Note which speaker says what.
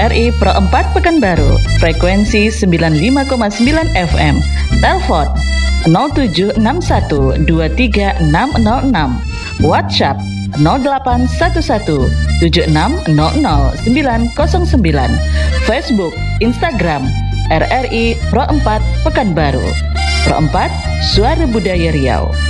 Speaker 1: RRI Pro 4 Pekanbaru, frekuensi 95,9 FM. Telepon 0761 23606. WhatsApp 0811 7600 Facebook, Instagram RRI Pro 4 Pekanbaru. Pro 4 Suara Budaya Riau.